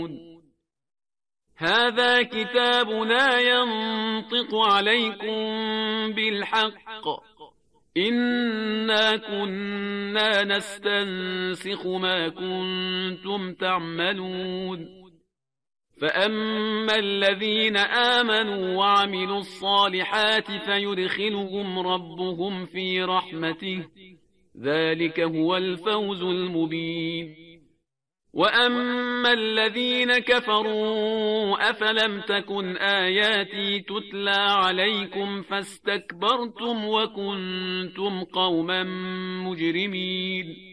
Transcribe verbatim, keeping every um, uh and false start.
هذا كتابنا ينطق عليكم بالحق إنا كنا نستنسخ ما كنتم تعملون فأما الذين آمنوا وعملوا الصالحات فيدخلهم ربهم في رحمته ذلك هو الفوز المبين وأما الذين كفروا أفلم تكن آياتي تتلى عليكم فاستكبرتم وكنتم قوما مجرمين